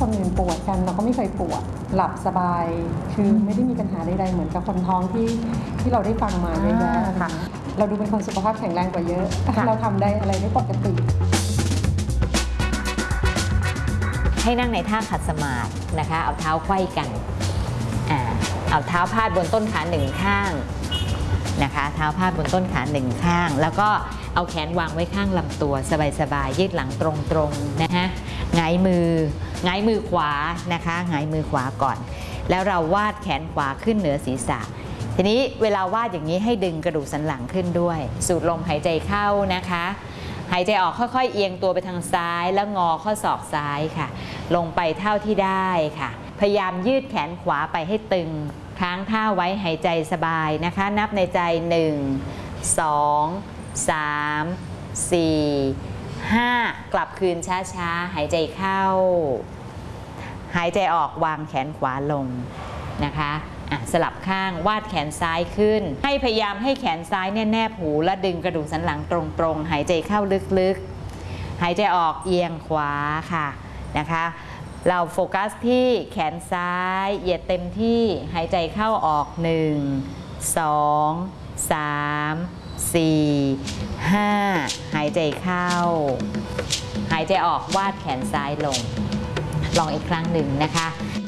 คนอื่นปวดกันเราก็ไม่เคยปวดหลับสบายคือไม่ได้มีปัญหาใดๆเหมือนกับคนท้องที่เราได้ฟังมาเยอะแยะค่ะเราดูเป็นคนสุขภาพแข็งแรงกว่าเยอะเราทำได้อะไรได้ปกติให้นั่งในท่าขัดสมาธินะคะเอาเท้าไขว้กันเอาเท้าพาดบนต้นขาหนึ่งข้างนะคะเท้าพาดบนต้นขาหนึ่งข้างแล้วก็เอาแขนวางไว้ข้างลำตัวสบายๆยืดหลังตรงๆนะคะหงายมือขวานะคะหงายมือขวาก่อนแล้วเราวาดแขนขวาขึ้นเหนือศีรษะทีนี้เวลาวาดอย่างนี้ให้ดึงกระดูกสันหลังขึ้นด้วยสูดลมหายใจเข้านะคะหายใจออกค่อยๆเอียงตัวไปทางซ้ายแล้วงอข้อศอกซ้ายค่ะลงไปเท่าที่ได้ค่ะพยายามยืดแขนขวาไปให้ตึงค้างท่าไว้หายใจสบายนะคะนับในใจ1 2 3 4 5กลับคืนช้าๆหายใจเข้าหายใจออกวางแขนขวาลงนะคะสลับข้างวาดแขนซ้ายขึ้นให้พยายามให้แขนซ้ายแนบหูและดึงกระดูกสันหลังตรงๆหายใจเข้าลึกๆหายใจออกเอียงขวาค่ะนะคะเราโฟกัสที่แขนซ้ายเหยียดเต็มที่หายใจเข้าออก1 2 3 4 5หายใจเข้าหายใจออกวาดแขนซ้ายลงลองอีกครั้งหนึ่งนะคะ